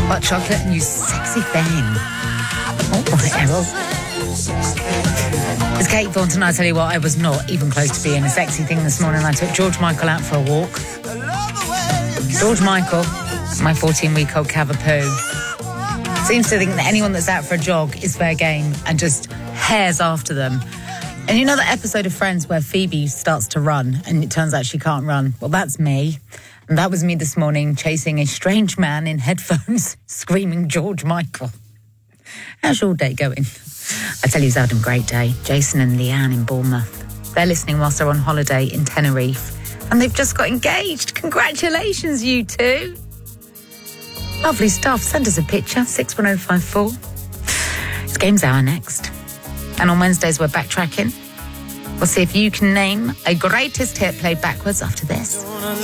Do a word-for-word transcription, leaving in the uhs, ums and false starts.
Hot chocolate, and you sexy thing. All right, Errol. It's Kate Thornton. I tell you what, I was not even close to being a sexy thing this morning. I took George Michael out for a walk. George Michael, my fourteen-week-old Cavapoo, seems to think that anyone that's out for a jog is fair game and just hares after them. And you know that episode of Friends where Phoebe starts to run and it turns out she can't run? Well, that's me. And that was me this morning chasing a strange man in headphones screaming George Michael. How's your day going? I tell you, he's had a great day. Jason and Leanne in Bournemouth. They're listening whilst they're on holiday in Tenerife. And they've just got engaged. Congratulations, you two. Lovely stuff. Send us a picture, six one oh five four. It's Games Hour next. And on Wednesdays, we're backtracking. We'll see if you can name a greatest hit played backwards after this.